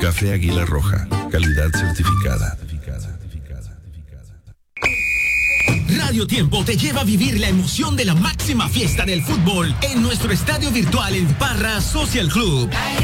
Café Águila Roja, calidad certificada. Radio Tiempo te lleva a vivir la emoción de la máxima fiesta del fútbol en nuestro estadio virtual en Parra Social Club.